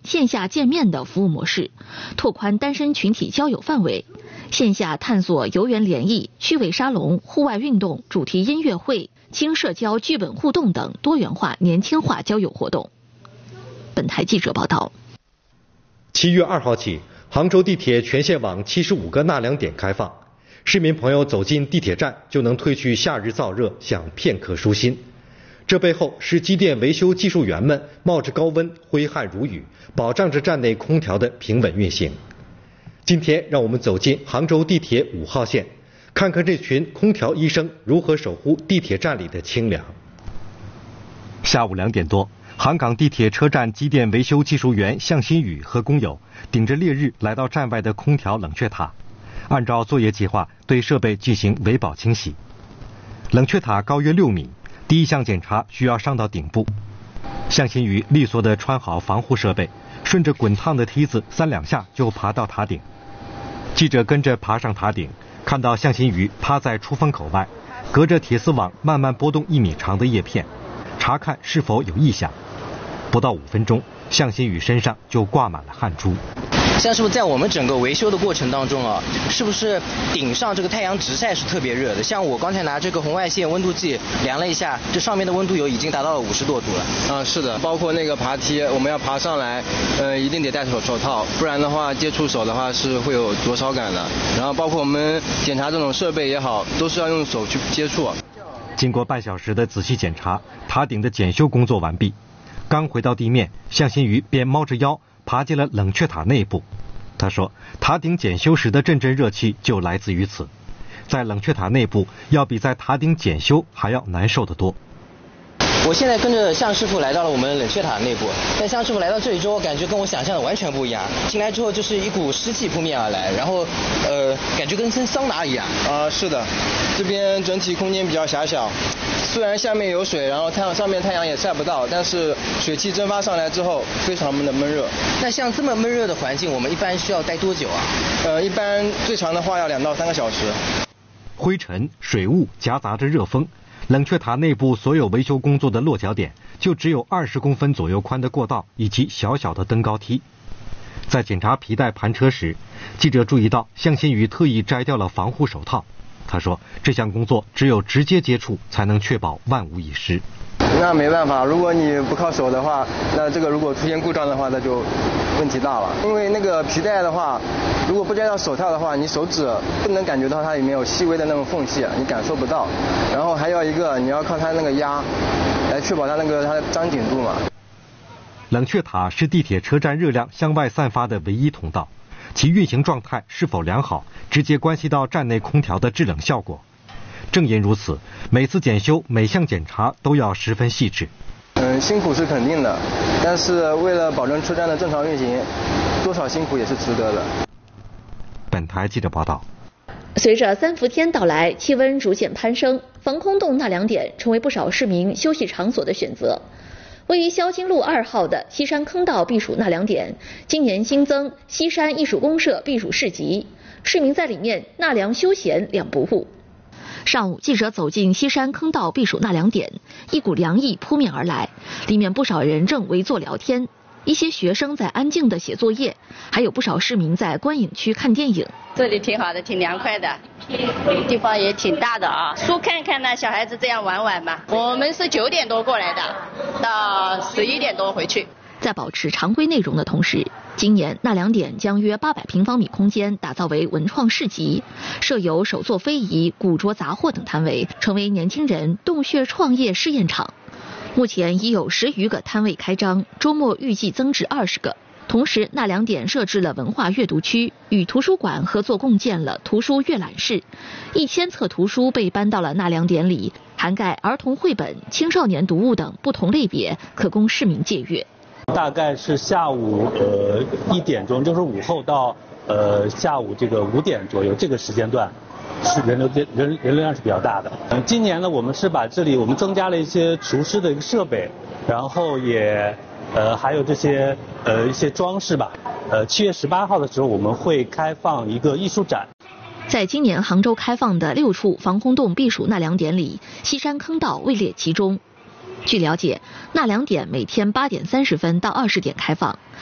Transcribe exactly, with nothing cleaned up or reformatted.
线下见面的服务模式，拓宽单身群体交友范围。线下探索游园联谊、趣味沙龙、户外运动、主题音乐会、轻社交剧本互动等多元化、年轻化交友活动。本台记者报道。 七月二号起，杭州地铁全线网七十五个纳凉点开放，市民朋友走进地铁站就能褪去夏日燥热，享片刻舒心。这背后是机电维修技术员们冒着高温挥汗如雨，保障着站内空调的平稳运行。今天让我们走进杭州地铁五号线，看看这群空调医生如何守护地铁站里的清凉。 下午两点多，杭港地铁车站机电维修技术员向新宇和工友顶着烈日来到站外的空调冷却塔，按照作业计划对设备进行维保清洗。冷却塔高约六米，第一项检查需要上到顶部。向新宇利索地穿好防护设备，顺着滚烫的梯子三两下就爬到塔顶。记者跟着爬上塔顶，看到向新宇趴在出风口外，隔着铁丝网慢慢拨动一米长的叶片，查看是否有异响。不到五分钟，向新宇身上就挂满了汗珠。 向师傅，在我们整个维修的过程当中啊，是不是顶上这个太阳直晒是特别热的？像我刚才拿这个红外线温度计量了一下，这上面的温度有已经达到了五十多度了。 啊，是的，包括那个爬梯，我们要爬上来，呃，一定得戴手手套，不然的话接触手的话是会有灼烧感的。然后包括我们检查这种设备也好，都是要用手去接触。 经过半小时的仔细检查，塔顶的检修工作完毕。刚回到地面，向新宇便猫着腰爬进了冷却塔内部。他说，塔顶检修时的阵阵热气就来自于此，在冷却塔内部要比在塔顶检修还要难受得多。 我现在跟着向师傅来到了我们冷却塔内部，但向师傅来到这里之后，感觉跟我想象的完全不一样。进来之后就是一股湿气扑面而来，然后呃，感觉跟蒸桑拿一样。 啊，是的，这边整体空间比较狭小，虽然下面有水，然后太阳上面太阳也晒不到，但是水汽蒸发上来之后非常的闷热。 那像这么闷热的环境，我们一般需要待多久啊？ 呃，一般最长的话要两到三个小时。 灰尘、水雾夹杂着热风。冷却塔内部所有维修工作的落脚点就只有二十公分左右宽的过道以及小小的登高梯。在检查皮带盘车时，记者注意到向新宇特意摘掉了防护手套。他说，这项工作只有直接接触才能确保万无一失。 那没办法，如果你不靠手的话，那这个如果出现故障的话，那就问题大了。因为那个皮带的话，如果不摘掉手套的话，你手指不能感觉到它里面有细微的那种缝隙，你感受不到。然后还有一个，你要靠它那个压来确保它那个它的张紧度嘛。 冷却塔是地铁车站热量向外散发的唯一通道，其运行状态是否良好，直接关系到站内空调的制冷效果。正因如此，每次检修每项检查都要十分细致。 嗯，辛苦是肯定的，但是为了保证车站的正常运行，多少辛苦也是值得的。 本台记者报道。 随着三伏天到来，气温逐渐攀升，防空洞纳凉点成为不少市民休息场所的选择。位于萧金路二号的西山坑道避暑纳凉点，今年新增西山艺术公社避暑市集，市民在里面纳凉休闲两不误。上午，记者走进西山坑道避暑纳凉点，一股凉意扑面而来，里面不少人正围坐聊天，一些学生在安静地写作业，还有不少市民在观影区看电影。 这里挺好的，挺凉快的，地方也挺大的啊，书看看呢，小孩子这样玩玩嘛。我们是九点多过来的，到十一点多回去。 在保持常规内容的同时，今年纳凉点将约八百平方米空间打造为文创市集，设有手作非遗、古着杂货等摊位，成为年轻人洞穴创业试验场。目前已有十余个摊位开张，周末预计增至二十个。同时，纳凉点设置了文化阅读区，与图书馆合作共建了图书阅览室，一千册图书被搬到了纳凉点里，涵盖儿童绘本、青少年读物等不同类别，可供市民借阅。 大概是下午呃一点钟，就是午后到呃下午这个五点左右这个时间段，是人流人人流量是比较大的。嗯，今年呢，我们是把这里我们增加了一些厨师的一个设备，然后也呃还有这些呃一些装饰吧。呃，七月十八号的时候，我们会开放一个艺术展。 在今年杭州开放的六处防空洞避暑纳凉点里，西山坑道位列其中。据了解，纳凉点每天八点三十分到二十点开放，